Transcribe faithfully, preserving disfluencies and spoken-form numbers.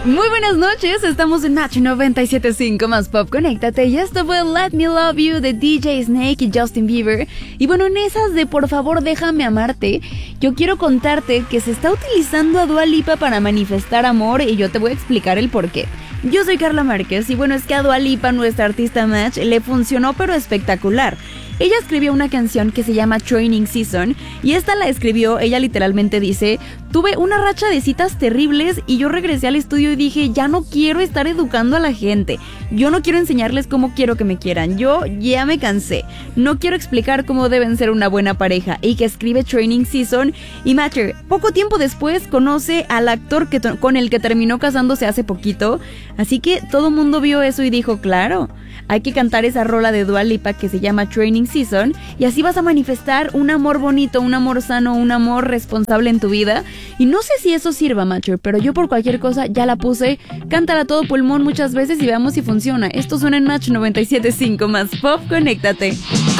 Muy buenas noches, estamos en Match noventa y siete punto cinco más Pop, conéctate. Y esto fue Let Me Love You de D J Snake y Justin Bieber. Y bueno, en esas de por favor déjame amarte, yo quiero contarte que se está utilizando a Dua Lipa para manifestar amor y yo te voy a explicar el por qué. Yo soy Carla Márquez y bueno, es que a Dua Lipa, nuestra artista Match, le funcionó pero espectacular. Ella escribió una canción que se llama Training Season y esta la escribió, ella literalmente dice: tuve una racha de citas terribles y yo regresé al estudio y dije, ya no quiero estar educando a la gente, yo no quiero enseñarles cómo quiero que me quieran, yo ya me cansé, no quiero explicar cómo deben ser una buena pareja, y que escribe Training Season. Y Matcher, poco tiempo después, conoce al actor que to- con el que terminó casándose hace poquito, así que todo el mundo vio eso y dijo, claro, hay que cantar esa rola de Dua Lipa que se llama Training Season y así vas a manifestar un amor bonito, un amor sano, un amor responsable en tu vida. Y no sé si eso sirva, Matcher, pero yo por cualquier cosa ya la puse. Cántala a todo pulmón muchas veces y veamos si funciona. Esto suena en Match noventa y siete punto cinco más Pop, conéctate.